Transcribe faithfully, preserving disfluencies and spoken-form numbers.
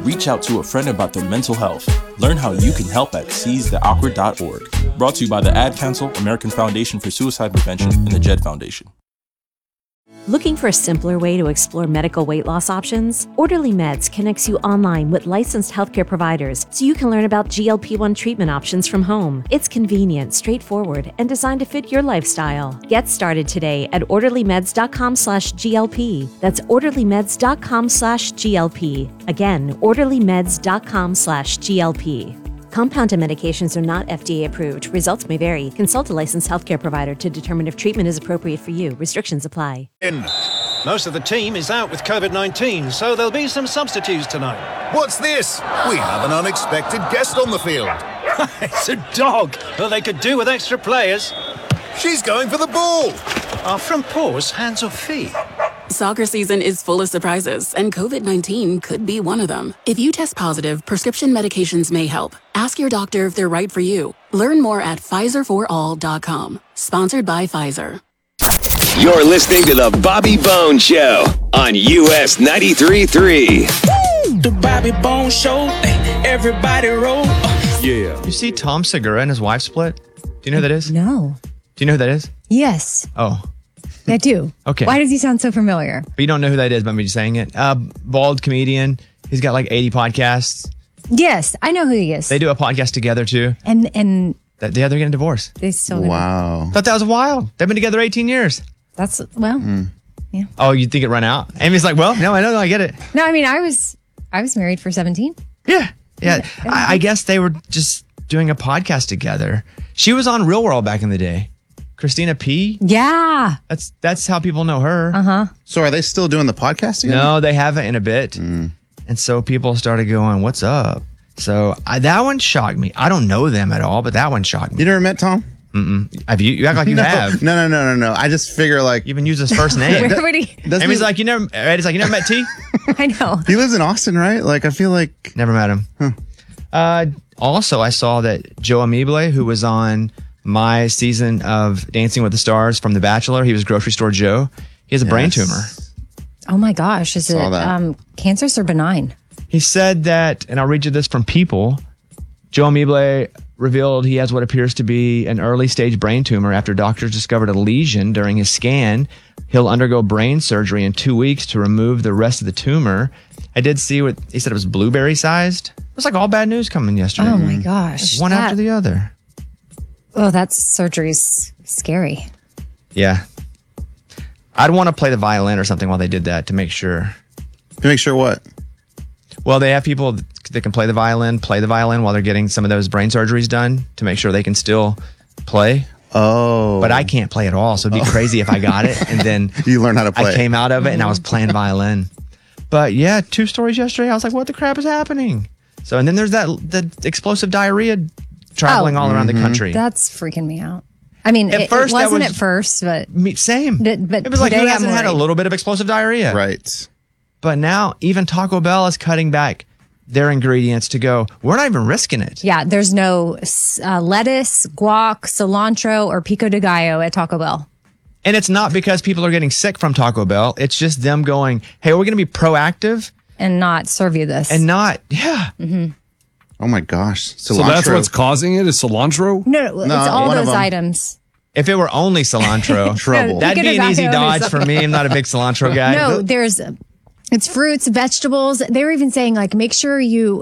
reach out to a friend about their mental health. Learn how you can help at seize the awkward dot org. Brought to you by the Ad Council, American Foundation for Suicide Prevention, and the Jed Foundation. Looking for a simpler way to explore medical weight loss options? Orderly Meds connects you online with licensed healthcare providers so you can learn about G L P one treatment options from home. It's convenient, straightforward, and designed to fit your lifestyle. Get started today at orderlymeds.com slash GLP. That's orderlymeds.com slash GLP. Again, orderlymeds.com slash GLP. Compounded medications are not F D A approved. Results may vary. Consult a licensed healthcare provider to determine if treatment is appropriate for you. Restrictions apply. Most of the team is out with COVID nineteen, so there'll be some substitutes tonight. What's this? We have an unexpected guest on the field. It's a dog. Well, they could do with extra players. She's going for the ball. Are front paws hands or feet? Soccer season is full of surprises, and COVID nineteen could be one of them. If you test positive, prescription medications may help. Ask your doctor if they're right for you. Learn more at Pfizer for all dot com. Sponsored by Pfizer. You're listening to The Bobby Bones Show on U S ninety-three point three. The Bobby Bones Show. Everybody roll. Yeah. You see Tom Segura and his wife split? Do you know who that is? No. Do you know who that is? Yes. Oh. I do. Okay. Why does he sound so familiar? But you don't know who that is by me just saying it. Uh, bald comedian. He's got like eighty podcasts. Yes, I know who he is. They do a podcast together too. And and that, yeah, they're getting divorced. They still wow. Thought that was wild. They've been together eighteen years. That's well. Mm. Yeah. Oh, you think it run out? Amy's like, well, no, I know, no, I get it. No, I mean, I was I was married for seventeen. Yeah, yeah. I, I guess they were just doing a podcast together. She was on Real World back in the day. Christina P. Yeah. That's that's how people know her. Uh-huh. So are they still doing the podcast together? No, they haven't in a bit. Mm. And so people started going, what's up? So I, that one shocked me. I don't know them at all, but that one shocked me. You never met Tom? Mm-mm. Have you? You act like you no, have. No, no, no, no, no. I just figure like... You even use his first name. Where would he? Doesn't Amy's he- like, you never... Eddie's like, you never met T? I know. He lives in Austin, right? Like, I feel like... Never met him. Huh. Uh, also, I saw that Joe Amible, who was on my season of Dancing with the Stars from The Bachelor, he was Grocery Store Joe. He has a Yes. brain tumor. Oh my gosh, is Saw it that. um cancerous or benign? He said that, and I'll read you this from People. Joe Amible revealed he has what appears to be an early stage brain tumor after doctors discovered a lesion during his scan. He'll undergo brain surgery in two weeks to remove the rest of the tumor. I did see what he said it was blueberry sized. It was like all bad news coming yesterday. Oh my gosh. One that- after the other. Oh, that surgery's scary. Yeah. I'd want to play the violin or something while they did that to make sure. To make sure what? Well, they have people that can play the violin, play the violin while they're getting some of those brain surgeries done to make sure they can still play. Oh. But I can't play at all, so it'd be Oh. crazy if I got it and then You learn how to play. I came out of it and I was playing violin. But yeah, two stories yesterday. I was like, what the crap is happening? So, and then there's that the explosive diarrhea traveling Oh. all around the country. That's freaking me out. I mean, At it, first, it that wasn't was- at first, but Me, same. But- but it was like, today who I'm hasn't had a worried. little bit of explosive diarrhea? Right. But now even Taco Bell is cutting back their ingredients to go, we're not even risking it. yeah, there's no uh, lettuce, guac, cilantro, or pico de gallo at Taco Bell. And it's not because people are getting sick from Taco Bell. It's just them going, hey, we're going to be proactive And not serve you this. and not, yeah. Oh my gosh. Cilantro. So that's what's causing it is cilantro? no, no, No, it's all one of those them. items. If it were only cilantro, Trouble. that'd Pico be de an easy gallo is dodge for me. I'm not a big cilantro guy. No, there's it's fruits, vegetables. They were even saying like make sure you